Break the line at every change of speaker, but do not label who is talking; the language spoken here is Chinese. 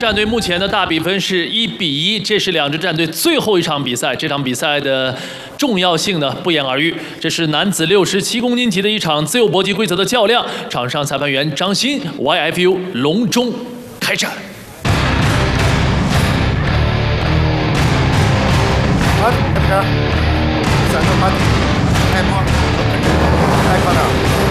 战队目前的大比分是1-1，这是两支战队最后一场比赛。这场比赛的重要性呢不言而喻。这是男子67公斤级的一场自由搏击规则的较量，场上裁判员张鑫 YFU 隆中开战。
好，开始，3个8，开炮，开炮了。